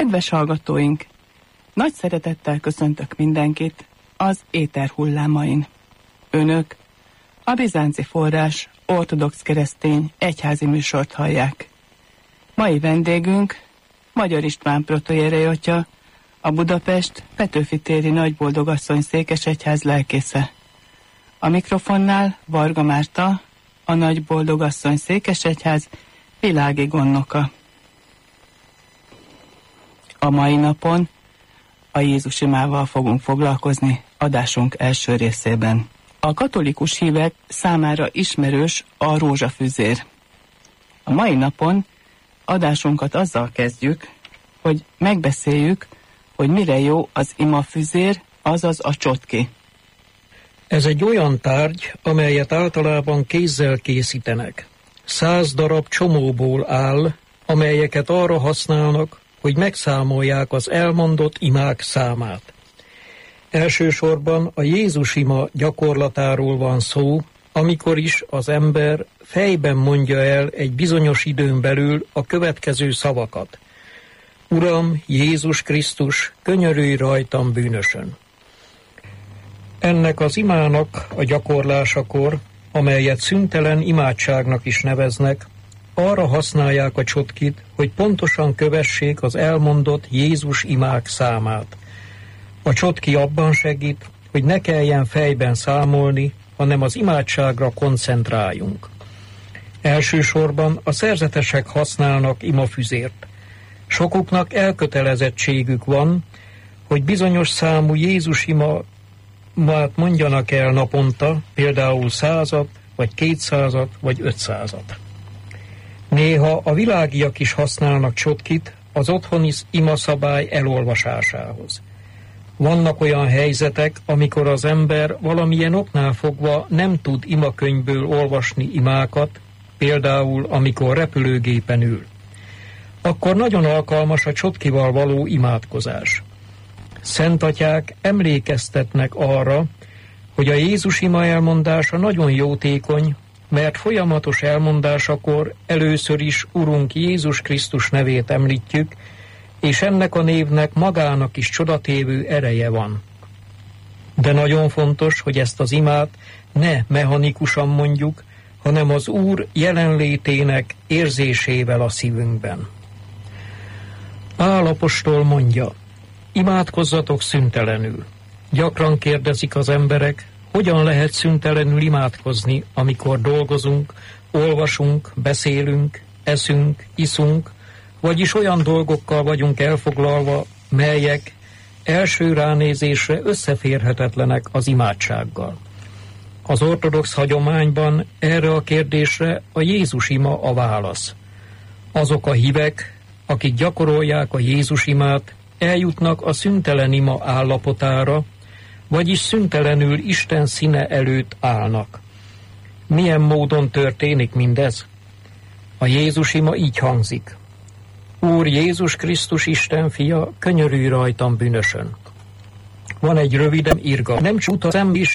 Kedves hallgatóink! Nagy szeretettel köszöntök mindenkit az éter hullámain. Önök a Bizánci Forrás ortodox keresztény egyházi műsort hallják. Mai vendégünk Magyar István protoiérei atya, a Budapest Petőfi téri Nagyboldogasszony székesegyház lelkésze. A mikrofonnál Varga Márta, a Nagyboldogasszony székesegyház világi gondnoka. A mai napon a Jézus imával fogunk foglalkozni adásunk első részében. A katolikus hívek számára ismerős a rózsafüzér. A mai napon adásunkat azzal kezdjük, hogy megbeszéljük, hogy mire jó az imafüzér, azaz a csotki. Ez egy olyan tárgy, amelyet általában kézzel készítenek. 100 darab csomóból áll, amelyeket arra használnak, hogy megszámolják az elmondott imák számát. Elsősorban a Jézus ima gyakorlatáról van szó, amikor is az ember fejben mondja el egy bizonyos időn belül a következő szavakat. Uram, Jézus Krisztus, könyörülj rajtam bűnösön. Ennek az imának a gyakorlásakor, amelyet szüntelen imádságnak is neveznek, arra használják a csotkit, hogy pontosan kövessék az elmondott Jézus imák számát. A csotki abban segít, hogy ne kelljen fejben számolni, hanem az imádságra koncentráljunk. Elsősorban a szerzetesek használnak imafüzért. Sokuknak elkötelezettségük van, hogy bizonyos számú Jézus imát mondjanak el naponta, például 100-at, vagy 200-at, vagy 500-at. Néha a világiak is használnak csotkit az otthoni imaszabály elolvasásához. Vannak olyan helyzetek, amikor az ember valamilyen oknál fogva nem tud imakönyvből olvasni imákat, például amikor repülőgépen ül. Akkor nagyon alkalmas a csotkival való imádkozás. Szentatyák emlékeztetnek arra, hogy a Jézus ima elmondása nagyon jótékony, mert folyamatos elmondásakor először is Urunk Jézus Krisztus nevét említjük, és ennek a névnek magának is csodatévő ereje van. De nagyon fontos, hogy ezt az imát ne mechanikusan mondjuk, hanem az Úr jelenlétének érzésével a szívünkben. Pál apostol mondja, imádkozzatok szüntelenül. Gyakran kérdezik az emberek, hogyan lehet szüntelenül imádkozni, amikor dolgozunk, olvasunk, beszélünk, eszünk, iszunk, vagyis olyan dolgokkal vagyunk elfoglalva, melyek első ránézésre összeférhetetlenek az imádsággal. Az ortodox hagyományban erre a kérdésre a Jézus ima a válasz. Azok a hívek, akik gyakorolják a Jézus imát, eljutnak a szüntelen ima állapotára, vagyis szüntelenül Isten színe előtt állnak. Milyen módon történik mindez? A Jézus ima így hangzik. Úr Jézus Krisztus Isten fia, könyörülj rajtam bűnösön. Van egy röviden irga, nem csúta